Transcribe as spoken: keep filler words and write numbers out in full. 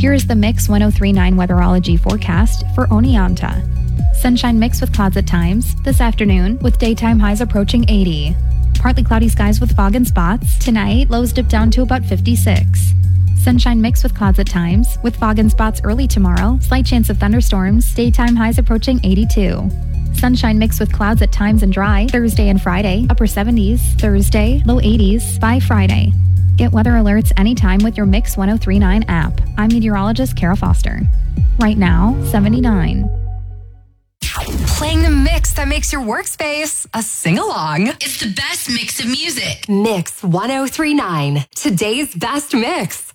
Here is the Mix ten thirty-nine Weatherology forecast for Oneonta. Sunshine mixed with clouds at times this afternoon, with daytime highs approaching eighty. Partly cloudy skies with fog and spots. Tonight, lows dip down to about fifty-six. Sunshine mixed with clouds at times, with fog and spots early tomorrow. Slight chance of thunderstorms. Daytime highs approaching eighty-two. Sunshine mixed with clouds at times and dry Thursday and Friday. Upper seventies. Thursday, low eighties by Friday. Get weather alerts anytime with your Mix ten thirty-nine app. I'm meteorologist Kara Foster. Right now, seventy-nine. Playing the mix that makes your workspace a sing-along. It's the best mix of music. Mix ten thirty-nine. Today's best mix.